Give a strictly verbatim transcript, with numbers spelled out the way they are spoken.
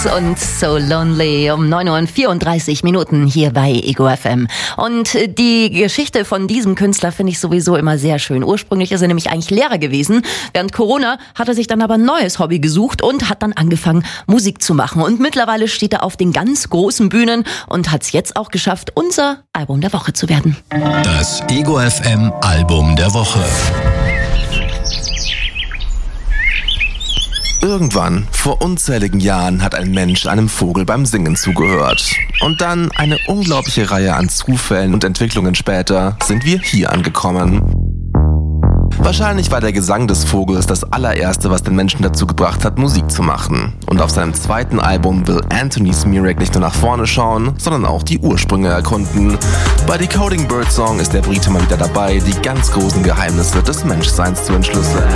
und So Lonely um neun Uhr und vierunddreißig Minuten hier bei Ego F M. Und die Geschichte von diesem Künstler finde ich sowieso immer sehr schön. Ursprünglich ist er nämlich eigentlich Lehrer gewesen. Während Corona hat er sich dann aber ein neues Hobby gesucht und hat dann angefangen, Musik zu machen. Und mittlerweile steht er auf den ganz großen Bühnen und hat es jetzt auch geschafft, unser Album der Woche zu werden. Das Ego F M Album der Woche. Irgendwann, vor unzähligen Jahren, hat ein Mensch einem Vogel beim Singen zugehört. Und dann, eine unglaubliche Reihe an Zufällen und Entwicklungen später, sind wir hier angekommen. Wahrscheinlich war der Gesang des Vogels das allererste, was den Menschen dazu gebracht hat, Musik zu machen. Und auf seinem zweiten Album will Anthony Smirak nicht nur nach vorne schauen, sondern auch die Ursprünge erkunden. Bei Decoding Birdsong ist der Brite mal wieder dabei, die ganz großen Geheimnisse des Menschseins zu entschlüsseln.